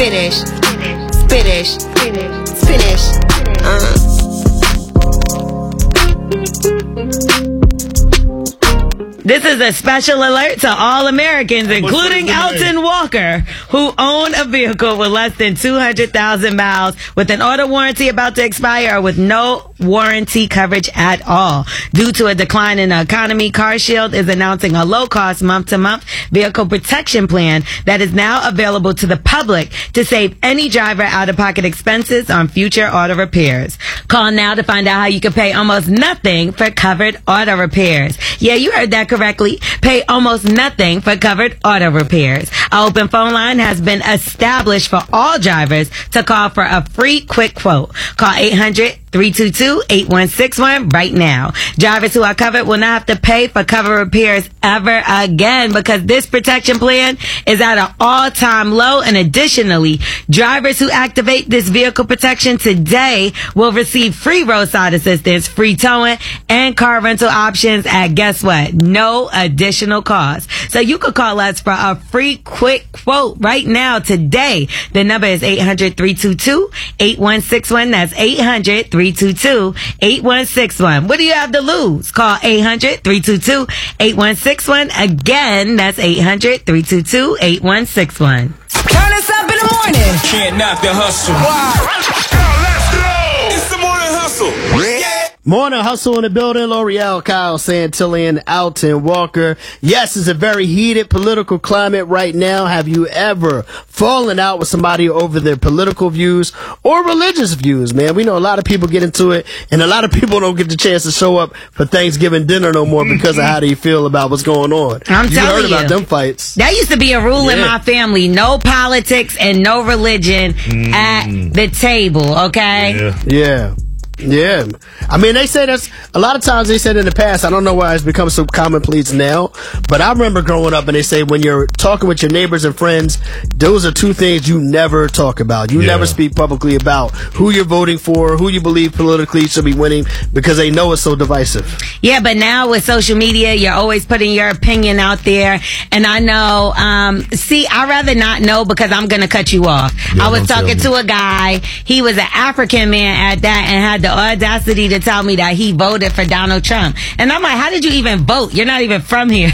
Spanish. Spanish. Spanish. This is a special alert to all Americans, including Elton Walker, who own a vehicle with less than 200,000 miles with an auto warranty about to expire or with no warranty coverage at all. Due to a decline in the economy, CarShield is announcing a low-cost month-to-month vehicle protection plan that is now available to the public to save any driver out-of-pocket expenses on future auto repairs. Call now to find out how you can pay almost nothing for covered auto repairs. Yeah, you heard that correctly. Pay almost nothing for covered auto repairs. Our open phone line has been established for all drivers to call for a free quick quote. Call 800-322-8161 right now. Drivers who are covered will not have to pay for covered repairs ever again because this protection plan is at an all-time low. And additionally, drivers who activate this vehicle protection today will receive free roadside assistance, free towing, and car rental options at, guess what? No additional cost. So you could call us for a free quick quote right now today. The number is 800-322-8161. That's 800-322-8161. What do you have to lose? Call 800-322-8161. Again, that's 800-322-8161. Turn us up in the morning. Can't knock the hustle. Let's go. It's the morning hustle. Yeah. Morning Hustle in the building. L'Oreal, Kyle Santillan, Alton Walker. Yes, it's a very heated political climate right now. Have you ever fallen out with somebody over their political views or religious views, man? We know a lot of people get into it, and a lot of people don't get the chance to show up for Thanksgiving dinner no more because of how they feel about what's going on. I'm telling you. Heard about them fights. That used to be a rule in my family. No politics and no religion at the table, okay? Yeah. Yeah. I mean, they say that's, a lot of times they said in the past, I don't know why it's become so commonplace now, but I remember growing up and they say when you're talking with your neighbors and friends, those are two things you never talk about. You never speak publicly about who you're voting for, who you believe politically should be winning, because they know it's so divisive. Yeah, but now with social media, you're always putting your opinion out there. And I know, I'd rather not know because I'm going to cut you off. I was talking to a guy. He was an African man at that and had the audacity to tell me that he voted for Donald Trump. And I'm like, how did you even vote? You're not even from here.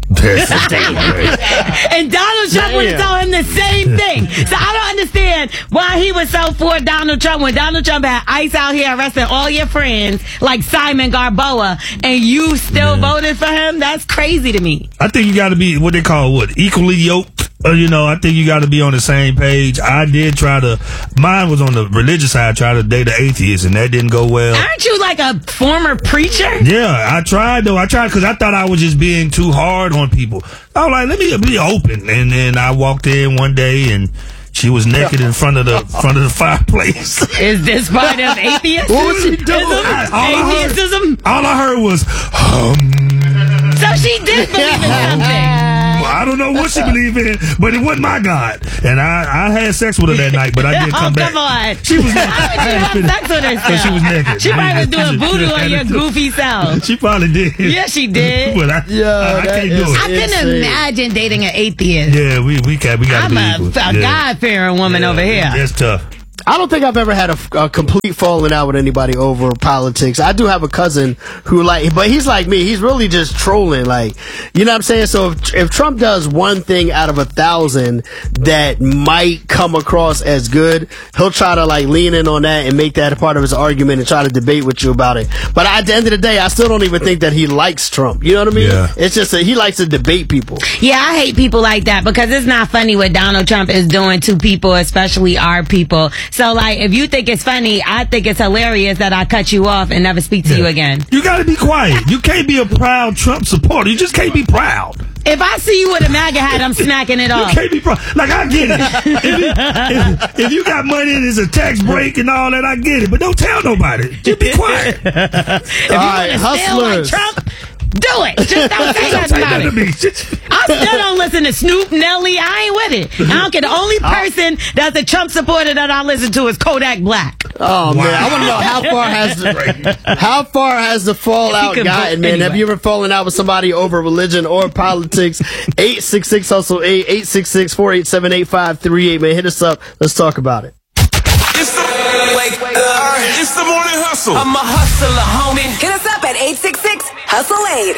And Donald Trump would tell him the same thing. So I don't understand why he was so for Donald Trump when Donald Trump had ICE out here arresting all your friends like Simon Garboa and you still voted for him. That's crazy to me. I think you got to be what they call equally yoked. I think you got to be on the same page. I did mine was on the religious side, try to date an atheist, and that didn't go well. Aren't you like a former preacher? Yeah, I tried because I thought I was just being too hard on people. I was like, let me be open. And then I walked in one day and she was naked in front of the fireplace. Is this part of atheism? What was she doing? Atheism? All I heard was, So she did believe in something. I don't know what she believed in, but it wasn't my God. And I had sex with her that night, but I didn't come back. Come on. She was naked. How would you have sex with herself? She was naked. She probably was doing voodoo on your goofy self. She probably did. Yeah, she did. But I can't do it. I couldn't imagine dating an atheist. Yeah, we got to be equal. I'm a God-fearing woman over here. That's tough. I don't think I've ever had a complete falling out with anybody over politics. I do have a cousin who but he's like me. He's really just trolling, you know what I'm saying? So if Trump does one thing out of 1,000 that might come across as good, he'll try to lean in on that and make that a part of his argument and try to debate with you about it. But at the end of the day, I still don't even think that he likes Trump. You know what I mean? Yeah. It's just that he likes to debate people. Yeah, I hate people like that because it's not funny what Donald Trump is doing to people, especially our people. So, if you think it's funny, I think it's hilarious that I cut you off and never speak to you again. You gotta be quiet. You can't be a proud Trump supporter. You just can't be proud. If I see you with a MAGA hat, I'm smacking it off. You can't be proud. I get it. If you got money and it's a tax break and all that, I get it. But don't tell nobody. Just be quiet. If you want to steal like Trump, Do it. Just don't say nothing about it. I still don't listen to Snoop, Nelly. I ain't with it. I don't care. The only person that's a Trump supporter that I listen to is Kodak Black. Oh man, I want to know how far has the fallout gotten, man? Anyway. Have you ever fallen out with somebody over religion or politics? 866-HUSTLE-8, 866-487-8538, man. Hit us up. Let's talk about it. It's the morning hustle. I'm a hustler, homie. Hit us up at 866-HUSTLE-8.